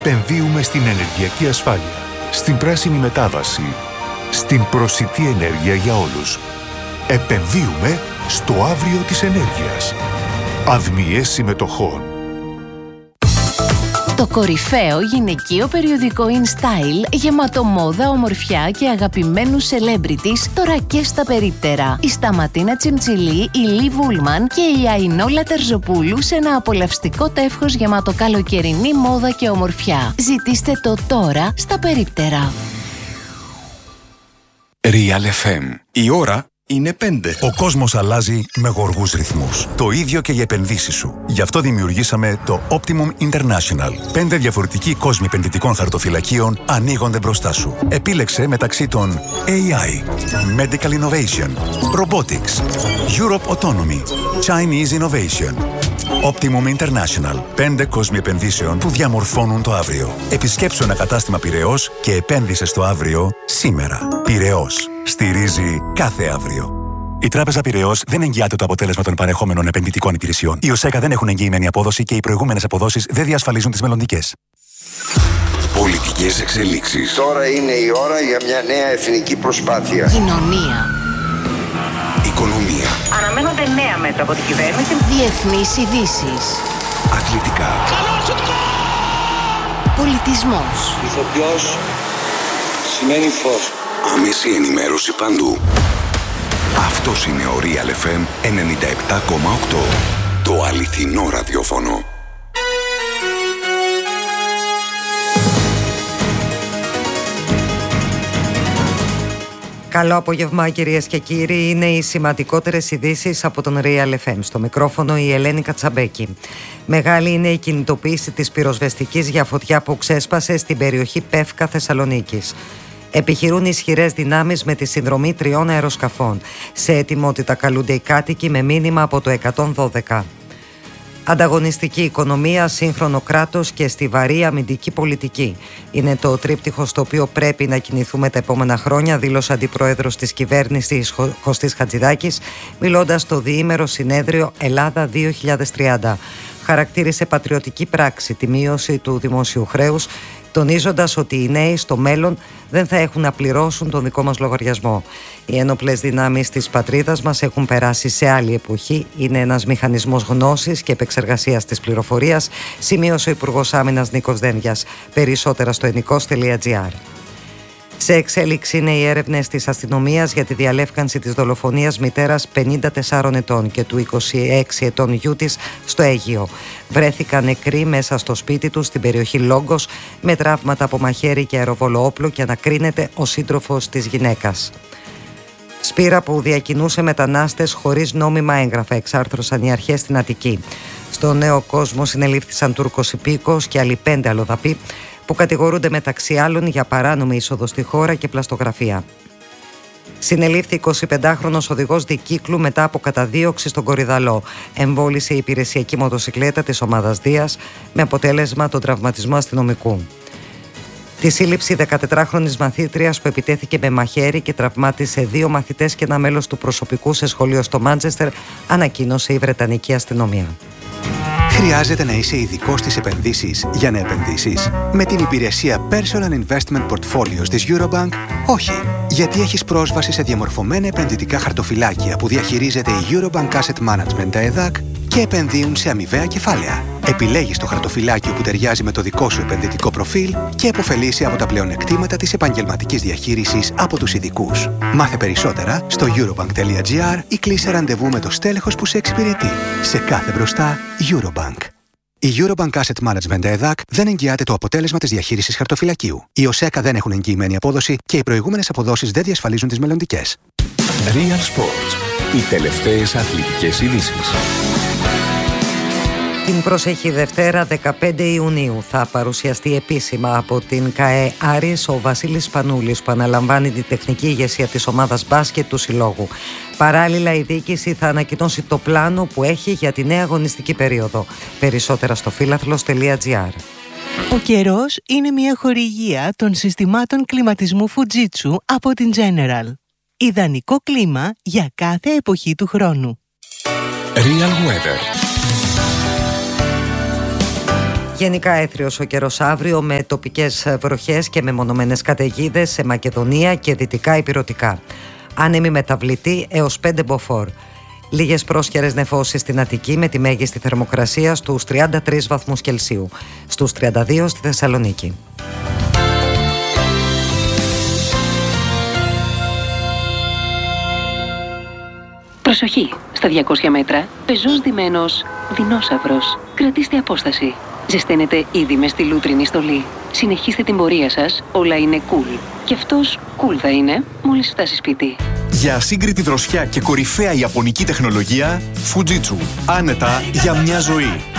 Επενδύουμε στην ενεργειακή ασφάλεια, στην πράσινη μετάβαση, στην προσιτή ενέργεια για όλους. Επενδύουμε στο αύριο της ενέργειας. Αδμιές συμμετοχών. Το κορυφαίο γυναικείο περιοδικό InStyle, γεμάτο μόδα, ομορφιά και αγαπημένους celebrities, τώρα και στα περίπτερα. Η Σταματίνα Τσιμτσιλή, η Λι Βούλμαν και η Αϊνόλα Τερζοπούλου σε ένα απολαυστικό τεύχος γεμάτο καλοκαιρινή μόδα και ομορφιά. Ζητήστε το τώρα στα περίπτερα. Real FM. Η ώρα είναι 5. Ο κόσμος αλλάζει με γοργούς ρυθμούς. Το ίδιο και για επενδύσεις σου. Γι' αυτό δημιουργήσαμε το Optimum International. 5 διαφορετικοί κόσμοι επενδυτικών χαρτοφυλακίων ανοίγονται μπροστά σου. Επίλεξε μεταξύ των AI, Medical Innovation, Robotics, Europe Autonomy, Chinese Innovation. Optimum International. 5 κόσμοι επενδύσεων που διαμορφώνουν το αύριο. Επισκέψου ένα κατάστημα Πειραιώς και επένδυσε στο αύριο σήμερα. Πειραιώς. Στηρίζει κάθε αύριο. Η Τράπεζα Πειραιώς δεν εγγυάται το αποτέλεσμα των παρεχόμενων επενδυτικών υπηρεσιών. Οι ΟΣΕΚΑ δεν έχουν εγγυημένη απόδοση και οι προηγούμενες αποδόσεις δεν διασφαλίζουν τις μελλοντικές. Πολιτικές εξελίξεις. Τώρα είναι η ώρα για μια νέα εθνική προσπάθεια. Κοινωνία. Οικονομία. Αναμένονται νέα μέτρα από την κυβέρνηση. Διεθνείς ειδήσεις. Αθλητικά. Πολιτισμός. Ηθοποιός σημαίνει φως. Άμεση ενημέρωση παντού. Αυτός είναι ο Real FM 97,8. Το αληθινό ραδιόφωνο. Καλό απόγευμα κυρίες και κύριοι, είναι οι σημαντικότερες ειδήσεις από τον Real FM. Στο μικρόφωνο η Ελένη Κατσαμπέκη. Μεγάλη είναι η κινητοποίηση της πυροσβεστικής για φωτιά που ξέσπασε στην περιοχή Πεύκα Θεσσαλονίκης. Επιχειρούν ισχυρές δυνάμεις με τη συνδρομή 3 αεροσκαφών. Σε ετοιμότητα καλούνται οι κάτοικοι με μήνυμα από το 112. Ανταγωνιστική οικονομία, σύγχρονο κράτος και στιβαρή αμυντική πολιτική. Είναι το τρίπτυχο στο οποίο πρέπει να κινηθούμε τα επόμενα χρόνια, δήλωσε αντιπρόεδρος της κυβέρνησης Κωστής Χατζηδάκης, μιλώντας στο διήμερο συνέδριο Ελλάδα 2030. Χαρακτήρισε πατριωτική πράξη τη μείωση του δημόσιου χρέους, τονίζοντας ότι οι νέοι στο μέλλον δεν θα έχουν να πληρώσουν τον δικό μας λογαριασμό. Οι ένοπλες δυνάμεις της πατρίδας μας έχουν περάσει σε άλλη εποχή. Είναι ένας μηχανισμός γνώσης και επεξεργασίας της πληροφορίας, σημείωσε ο Υπουργός Άμυνας Νίκος Δένδιας. Περισσότερα στο ενικός.gr. Σε εξέλιξη είναι οι έρευνες της αστυνομίας για τη διαλεύκανση της δολοφονίας μητέρας 54 ετών και του 26 ετών γιού της στο Αίγυο. Βρέθηκαν νεκροί μέσα στο σπίτι τους στην περιοχή Λόγκος με τραύματα από μαχαίρι και αεροβολοόπλο και ανακρίνεται ο σύντροφος της γυναίκας. Σπήρα που διακινούσε μετανάστες χωρίς νόμιμα έγγραφα, εξάρθρωσαν οι αρχές στην Αττική. Στο Νέο Κόσμο συνελήφθησαν Τούρκος υπήκος και άλλοι 5 αλλοδαποί που κατηγορούνται μεταξύ άλλων για παράνομη είσοδο στη χώρα και πλαστογραφία. Συνελήφθη 25χρονος οδηγός δικύκλου μετά από καταδίωξη στον Κορυδαλό. Εμβόλησε η υπηρεσιακή μοτοσικλέτα της ομάδας Δίας με αποτέλεσμα τον τραυματισμό αστυνομικού. Τη σύλληψη 14χρονης μαθήτριας που επιτέθηκε με μαχαίρι και τραυμάτισε 2 μαθητές και ένα μέλος του προσωπικού σε σχολείο στο Μάντσεστερ, ανακοίνωσε η Βρετανική αστυνομία. Χρειάζεται να είσαι ειδικός στις επενδύσεις για να επενδύσεις? Με την υπηρεσία Personal Investment Portfolios της Eurobank, όχι. Γιατί έχεις πρόσβαση σε διαμορφωμένα επενδυτικά χαρτοφυλάκια που διαχειρίζεται η Eurobank Asset Management, τα ΕΔΑΚ, και επενδύουν σε αμοιβαία κεφάλαια. Επιλέγεις το χαρτοφυλάκιο που ταιριάζει με το δικό σου επενδυτικό προφίλ και επωφελείσαι από τα πλεονεκτήματα της επαγγελματικής διαχείρισης από τους ειδικούς. Μάθε περισσότερα στο eurobank.gr ή κλείσε ραντεβού με το στέλεχος που σε εξυπηρετεί. Σε κάθε μπροστά, Eurobank. Η Eurobank Asset Management ΕΔΑΚ δεν εγγυάται το αποτέλεσμα της διαχείρισης χαρτοφυλακίου. Οι ΟΣΕΚΑ δεν έχουν εγγυημένη απόδοση και οι προηγούμενες αποδόσεις δεν διασφαλίζουν τις μελλοντικές. Real Sports. Οι τελευταίες αθλητικές ειδήσεις. Την προσεχή Δευτέρα 15 Ιουνίου θα παρουσιαστεί επίσημα από την ΚΑΕ Άρης ο Βασίλης Πανούλης που αναλαμβάνει τη τεχνική ηγεσία της ομάδας μπάσκετ του Συλλόγου. Παράλληλα η διοίκηση θα ανακοινώσει το πλάνο που έχει για τη νέα αγωνιστική περίοδο. Περισσότερα στο φίλαθλος.gr. Ο καιρός είναι μια χορηγία των συστημάτων κλιματισμού Fujitsu από την General. Ιδανικό κλίμα για κάθε εποχή του χρόνου. Real Weather. Γενικά έθριος ο καιρός αύριο με τοπικές βροχές και μεμονωμένες καταιγίδες σε Μακεδονία και δυτικά ηπειρωτικά. Άνεμη μεταβλητή έως 5 μποφόρ. Λίγες πρόσχερες νεφώσεις στην Αττική με τη μέγιστη θερμοκρασία στους 33 βαθμούς Κελσίου, στους 32 στη Θεσσαλονίκη. Προσοχή! Στα 200 μέτρα, πεζός ντυμένος δεινόσαυρος. Κρατήστε απόσταση. Ζεσταίνετε ήδη μες στη λούτρινη στολή. Συνεχίστε την πορεία σας, όλα είναι cool. Και αυτός cool θα είναι μόλις φτάσει σπίτι. Για ασύγκριτη δροσιά και κορυφαία ιαπωνική τεχνολογία, Fujitsu. Άνετα για μια ζωή.